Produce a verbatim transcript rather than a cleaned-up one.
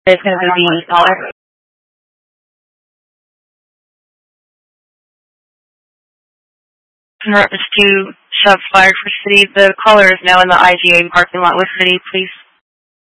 It's going to be one dollar. In reference to shots fired for City, the caller is now in the I G A parking lot with City. Please